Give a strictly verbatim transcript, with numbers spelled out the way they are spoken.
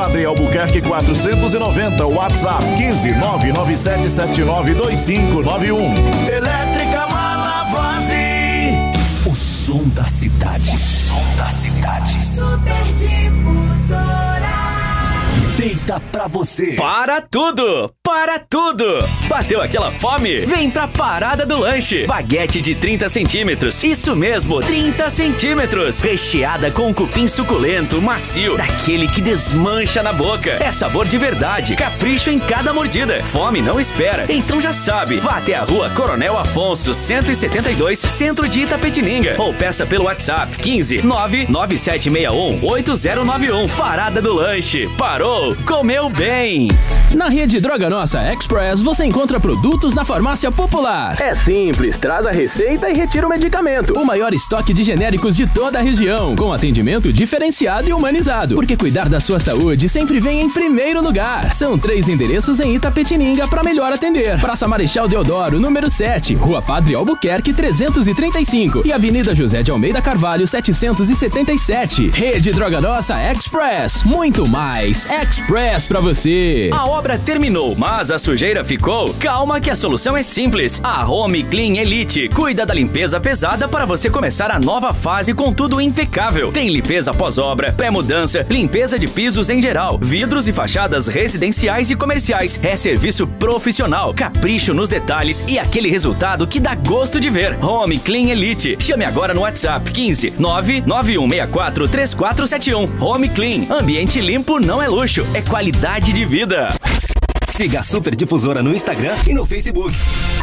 Padre Albuquerque quatrocentos e noventa, WhatsApp quinze nove nove sete sete nove dois cinco nove um. Elétrica Malavase. O som da cidade. O som da cidade. Super Difusora. Feita pra você. Para tudo! Para tudo! Bateu aquela fome? Vem pra Parada do Lanche. Baguete de trinta centímetros. Isso mesmo, trinta centímetros. Recheada com cupim suculento, macio, daquele que desmancha na boca. É sabor de verdade. Capricho em cada mordida. Fome não espera. Então já sabe. Vá até a rua Coronel Afonso, cento e setenta e dois, centro de Itapetininga. Ou peça pelo WhatsApp quinze nove nove sete seis um oito zero nove um. Parada do Lanche. Parou! Comeu bem! Na rede Droga Nossa Express você encontra produtos na farmácia popular. É simples, traz a receita e retira o medicamento. O maior estoque de genéricos de toda a região, com atendimento diferenciado e humanizado. Porque cuidar da sua saúde sempre vem em primeiro lugar. São três endereços em Itapetininga para melhor atender. Praça Marechal Deodoro, número sete, Rua Padre Albuquerque trezentos e trinta e cinco e Avenida José de Almeida Carvalho setecentos e setenta e sete. Rede Droga Nossa Express, muito mais Express pra você. A obra terminou, mas a sujeira ficou? Calma que a solução é simples. A Home Clean Elite cuida da limpeza pesada para você começar a nova fase com tudo impecável. Tem limpeza pós-obra, pré-mudança, limpeza de pisos em geral, vidros e fachadas residenciais e comerciais. É serviço profissional, capricho nos detalhes e aquele resultado que dá gosto de ver. Home Clean Elite. Chame agora no WhatsApp quinze nove nove um seis quatro três quatro sete um. Home Clean. Ambiente limpo não é luxo, é qualidade de vida. Siga a Super Difusora no Instagram e no Facebook.